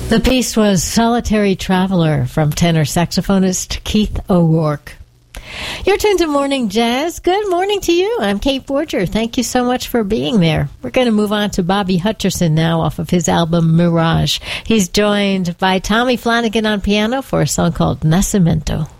The piece was Solitary Traveler from tenor saxophonist Keith O'Rourke. You're tuned to Morning Jazz. Good morning to you. I'm Kate Forger. Thank you so much for being there. We're going to move on to Bobby Hutcherson now off of his album Mirage. He's joined by Tommy Flanagan on piano for a song called Nascimento.